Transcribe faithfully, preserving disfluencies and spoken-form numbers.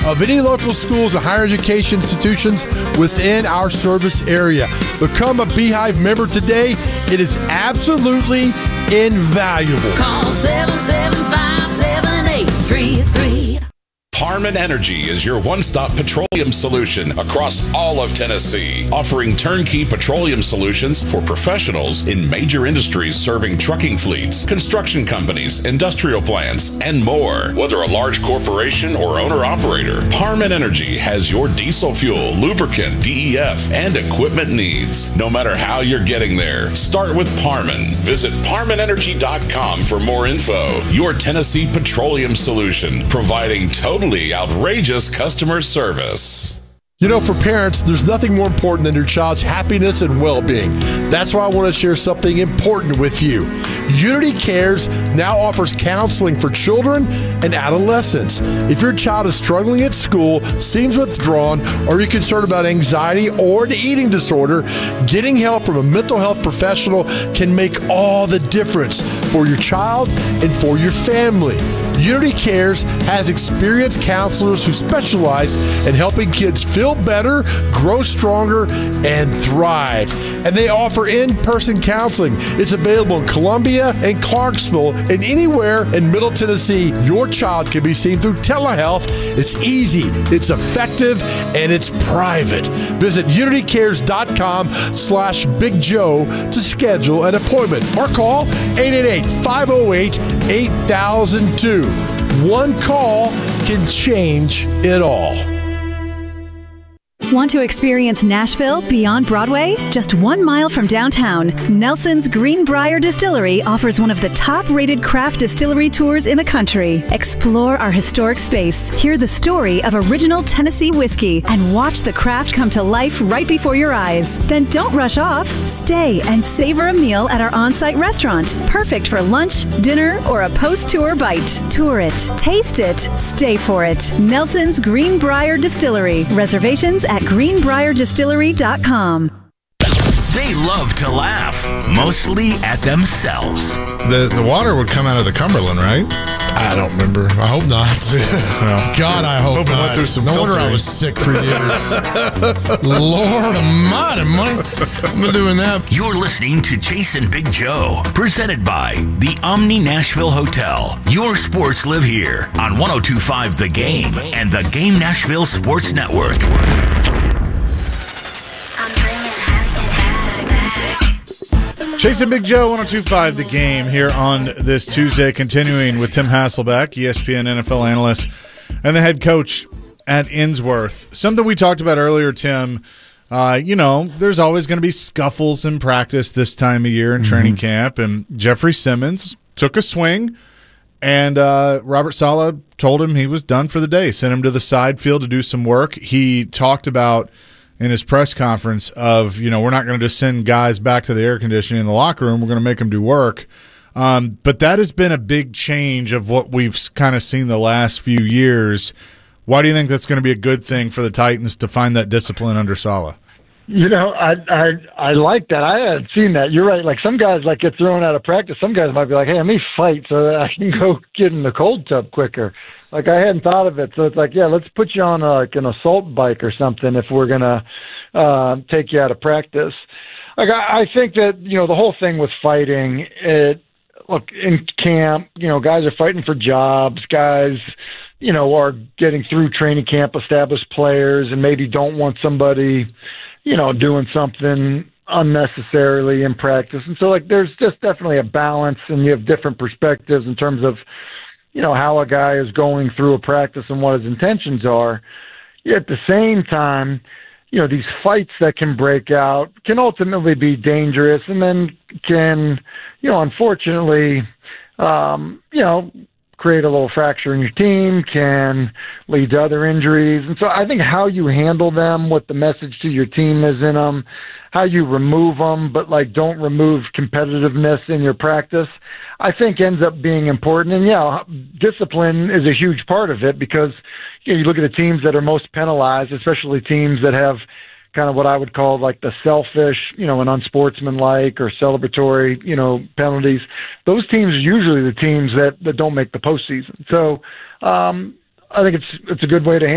of any local schools and higher education institutions within our service area. Become a Beehive member today. It is absolutely invaluable. Call seven seven five, seven eight three three. Parman Energy is your one-stop petroleum solution across all of Tennessee, offering turnkey petroleum solutions for professionals in major industries serving trucking fleets, construction companies, industrial plants, and more. Whether a large corporation or owner-operator, Parman Energy has your diesel fuel, lubricant, D E F, and equipment needs. No matter how you're getting there, start with Parman. Visit Parman Energy dot com for more info. Your Tennessee petroleum solution, providing total outrageous customer service. You know, for parents, there's nothing more important than your child's happiness and well-being. That's why I want to share something important with you. Unity Cares now offers counseling for children and adolescents. If your child is struggling at school, seems withdrawn, or you're concerned about anxiety or an eating disorder, getting help from a mental health professional can make all the difference for your child and for your family. Unity Cares has experienced counselors who specialize in helping kids feel better, grow stronger, and thrive. And they offer in-person counseling. It's available in Columbia and Clarksville and anywhere in Middle Tennessee. Your child can be seen through telehealth. It's easy, it's effective, and it's private. Visit unity cares dot com slash Big Joe to schedule an appointment or call eight eight eight, five oh eight, eight thousand two. One call can change it all. Want to experience Nashville beyond Broadway? Just one mile from downtown, Nelson's Greenbrier Distillery offers one of the top-rated craft distillery tours in the country. Explore our historic space, hear the story of original Tennessee whiskey, and watch the craft come to life right before your eyes. Then don't rush off. Stay and savor a meal at our on-site restaurant, perfect for lunch, dinner, or a post-tour bite. Tour it, taste it, stay for it. Nelson's Greenbrier Distillery. Reservations at greenbrier distillery dot com. They love to laugh, mostly at themselves. The the water would come out of the Cumberland, right? I don't remember. I hope not. Well, God, I hope, hope not. Went through some no filtering. wonder I was sick for years. Lord almighty, Mike. I'm not doing that. You're listening to Jason Big Joe, presented by the Omni Nashville Hotel. Your sports live here on one oh two point five The Game and the Game Nashville Sports Network. Chasing Big Joe, one oh two point five The Game here on this Tuesday, continuing with Tim Hasselbeck, E S P N N F L analyst and the head coach at Innsworth. Something we talked about earlier, Tim, uh, you know, there's always going to be scuffles in practice this time of year in mm-hmm. training camp, and Jeffrey Simmons took a swing, and uh, Robert Saleh told him he was done for the day, sent him to the side field to do some work. He talked about in his press conference of, you know, we're not going to just send guys back to the air conditioning in the locker room. We're going to make them do work. Um, but that has been a big change of what we've kind of seen the last few years. Why do you think that's going to be a good thing for the Titans to find that discipline under Saleh? You know, I I I like that. I hadn't seen that. You're right. Like some guys like get thrown out of practice. Some guys might be like, hey, let me fight so that I can go get in the cold tub quicker. Like I hadn't thought of it. So it's like, yeah, let's put you on a, like an assault bike or something if we're gonna uh, take you out of practice. Like I, I think that, you know, the whole thing with fighting, it look in camp, you know, guys are fighting for jobs, guys, you know, are getting through training camp, established players, and maybe don't want somebody, you know, doing something unnecessarily in practice. And so, like, there's just definitely a balance, and you have different perspectives in terms of, you know, how a guy is going through a practice and what his intentions are. Yet at the same time, you know, these fights that can break out can ultimately be dangerous and then can, you know, unfortunately, um, you know, create a little fracture in your team, can lead to other injuries. And so I think how you handle them, what the message to your team is in them, how you remove them, but like don't remove competitiveness in your practice, I think ends up being important. And yeah, discipline is a huge part of it because, you know, you look at the teams that are most penalized, especially teams that have kind of what I would call like the selfish, you know, and unsportsmanlike or celebratory, you know, penalties. Those teams are usually the teams that, that don't make the postseason. So um, I think it's it's a good way to handle